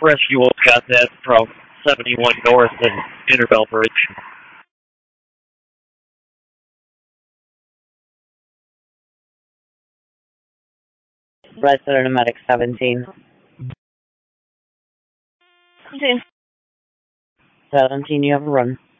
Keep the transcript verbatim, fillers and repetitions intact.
Rescue Wolf got that from seventy-one North and Intervale Bridge. Red Center Medic seventeen. seventeen. seventeen, you have a run.